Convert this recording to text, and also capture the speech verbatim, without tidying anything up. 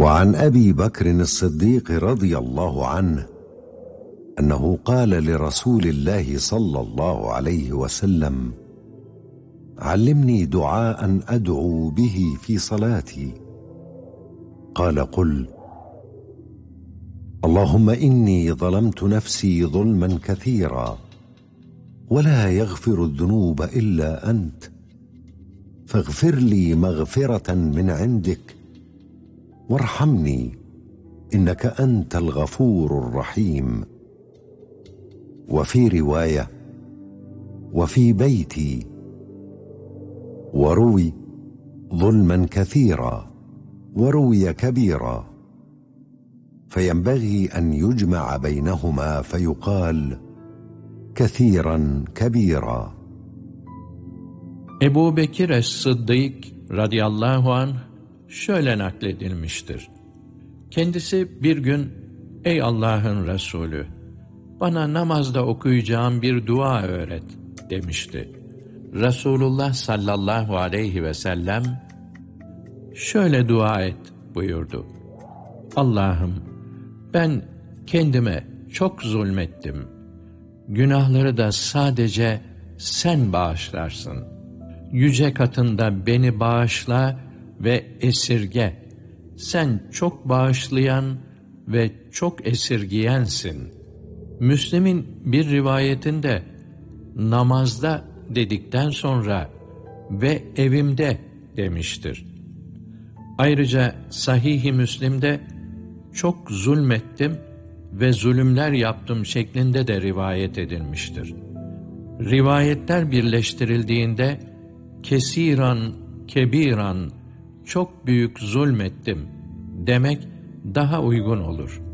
وعن أبي بكر الصديق رضي الله عنه أنه قال لرسول الله صلى الله عليه وسلم: علمني دعاء أدعو به في صلاتي. قال: قل: اللهم إني ظلمت نفسي ظلما كثيرا ولا يغفر الذنوب إلا أنت، فاغفر لي مغفرة من عندك وارحمني إنك أنت الغفور الرحيم. وفي رواية: وفي بيتي. وروي ظلما كثيرا وروي كبيرا، فينبغي أن يجمع بينهما فيقال كثيرا كبيرا. Ebu Bekir es-Sıddık radıyallahu anh şöyle nakledilmiştir. Kendisi bir gün, ey Allah'ın Resulü, bana namazda okuyacağım bir dua öğret demişti. Resulullah sallallahu aleyhi ve sellem şöyle dua et buyurdu. Allah'ım, ben kendime çok zulmettim. Günahları da sadece sen bağışlarsın. Yüce katında beni bağışla ve esirge. Sen çok bağışlayan ve çok esirgiyensin. Müslim'in bir rivayetinde namazda dedikten sonra ve evimde demiştir. Ayrıca Sahih-i Müslim'de çok zulmettim ve zulümler yaptım şeklinde de rivayet edilmiştir. Rivayetler birleştirildiğinde kesiran, kebiran, çok büyük zulmettim demek daha uygun olur.